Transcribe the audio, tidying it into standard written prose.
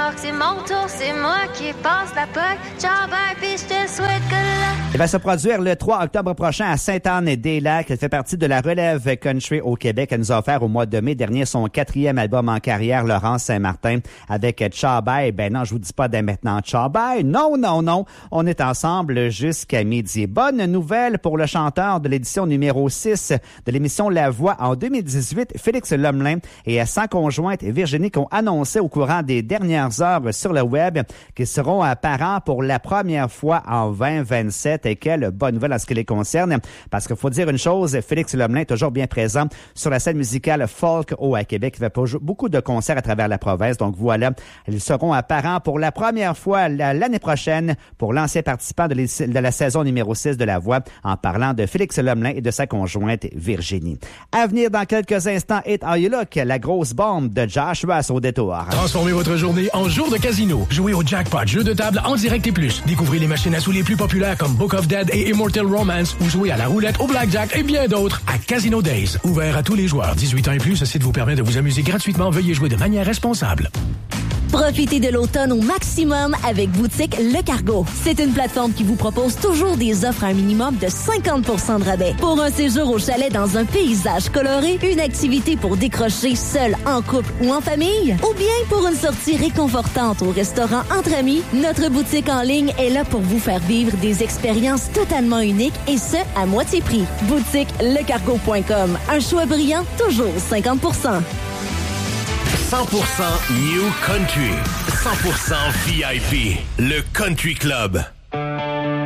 remorque, c'est mon tour, c'est moi qui passe la POC. Ciao, bye, puis je te souhaite que là. Il va se produire le 3 octobre prochain à Sainte-Anne-des-Lacs. Elle fait partie de la relève country au Québec. Elle nous a offert au mois de mai dernier son 4e album en carrière, Laurence Saint-Martin, avec Ciao Bye. Ben non, je vous dis pas dès maintenant Ciao Bye. Non, non, non. On est ensemble jusqu'à midi. Bonne nouvelle pour le chanteur de l'édition numéro 6 de l'émission La Voix en 2018, Félix Lemelin, et sa conjointe Virginie qui ont annoncé au courant des dernières heures sur le web qu'ils seront parents pour la première fois en 2027. Et quelle bonne nouvelle en ce qui les concerne. Parce qu'il faut dire une chose, Félix Lemelin est toujours bien présent sur la scène musicale folk au Québec. Il fait beaucoup de concerts à travers la province. Donc voilà, ils seront parents pour la première fois l'année prochaine pour l'ancien participant de la saison numéro 6 de La Voix en parlant de Félix Lemelin et de sa conjointe Virginie. À venir dans quelques instants, It How You Look, la grosse bombe de Josh Ross au détour. Transformez votre journée en jour de casino. Jouez au jackpot, jeu de table en direct et plus. Découvrez les machines à sous les plus populaires comme Book of Dead et Immortal Romance ou jouez à la roulette, au blackjack et bien d'autres à Casino Days. Ouvert à tous les joueurs. 18 ans et plus, ce site vous permet de vous amuser gratuitement. Veuillez jouer de manière responsable. Profitez de l'automne au maximum avec Boutique Le Cargo. C'est une plateforme qui vous propose toujours des offres à un minimum de 50% de rabais. Pour un séjour au chalet dans un paysage coloré, une activité pour décrocher seul, en couple ou en famille, ou bien pour une sortie réconfortante au restaurant entre amis, notre boutique en ligne est là pour vous faire vivre des expériences totalement uniques et ce, à moitié prix. BoutiqueLeCargo.com. Un choix brillant, toujours 50%. 100% New Country. 100% VIP. Le Country Club.